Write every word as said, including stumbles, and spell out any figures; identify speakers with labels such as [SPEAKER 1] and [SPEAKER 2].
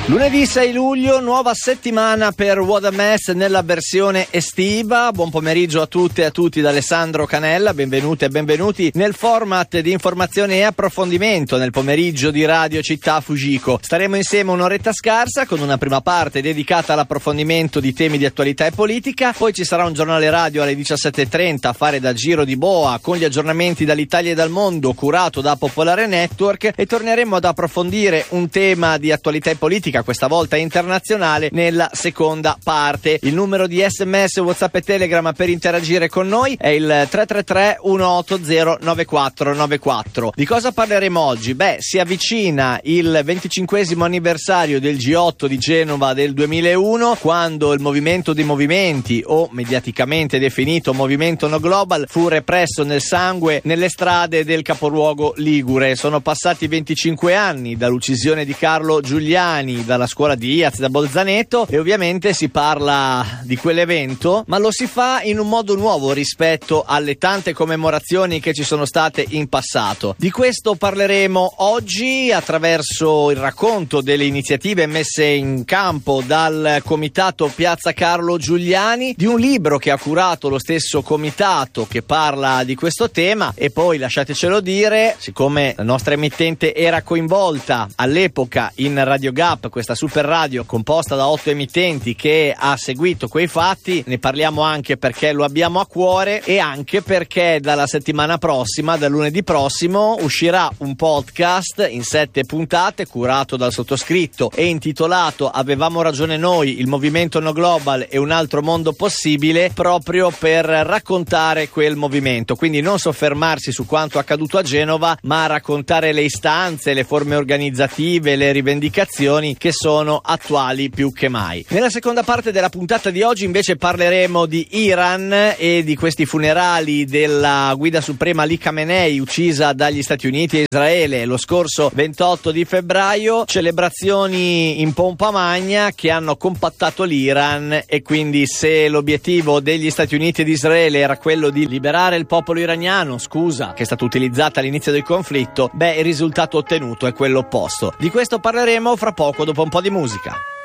[SPEAKER 1] Lunedì sei luglio, nuova settimana per What a Mess nella versione estiva. Buon pomeriggio a tutte e a tutti da Alessandro Canella, benvenute e benvenuti nel format di informazione e approfondimento nel pomeriggio di Radio Città Fujiko. Staremo insieme un'oretta scarsa con una prima parte dedicata all'approfondimento di temi di attualità e politica, poi ci sarà un giornale radio alle diciassette e trenta a fare da giro di boa con gli aggiornamenti dall'Italia e dal mondo curato da Popolare Network e torneremo ad approfondire un tema di attualità e politica, questa volta internazionale, nella seconda parte. Il numero di sms, WhatsApp e Telegram per interagire con noi è il tre tre tre uno otto zero nove quattro nove quattro. Di cosa parleremo oggi? Beh, si avvicina il venticinquesimo anniversario del G otto di Genova del duemilauno, quando il movimento dei movimenti, o mediaticamente definito Movimento No Global, fu represso nel sangue nelle strade del capoluogo ligure. Sono passati venticinque anni dall'uccisione di Carlo Giuliani dalla scuola di Iaz da Bolzaneto e ovviamente si parla di quell'evento, ma lo si fa in un modo nuovo rispetto alle tante commemorazioni che ci sono state in passato. Di questo parleremo oggi attraverso il racconto delle iniziative messe in campo dal comitato Piazza Carlo Giuliani, di un libro che ha curato lo stesso comitato che parla di questo tema, e poi, lasciatecelo dire, siccome la nostra emittente era coinvolta all'epoca in Radio Gap, questa super radio composta da otto emittenti che ha seguito quei fatti, ne parliamo anche perché lo abbiamo a cuore e anche perché dalla settimana prossima, dal lunedì prossimo, uscirà un podcast in sette puntate curato dal sottoscritto e intitolato Avevamo ragione noi, il movimento No Global e un altro mondo possibile, proprio per raccontare quel movimento. Quindi non soffermarsi su quanto accaduto a Genova, ma raccontare le istanze, le forme organizzative, le rivendicazioni che sono attuali più che mai. Nella seconda parte della puntata di oggi invece parleremo di Iran e di questi funerali della guida suprema Ali Khamenei, uccisa dagli Stati Uniti e Israele lo scorso ventotto di febbraio, celebrazioni in pompa magna che hanno compattato l'Iran, e quindi se l'obiettivo degli Stati Uniti e di Israele era quello di liberare il popolo iraniano, scusa che è stata utilizzata all'inizio del conflitto, beh, il risultato ottenuto è quello opposto. Di questo parleremo fra poco, dopo un po' di musica.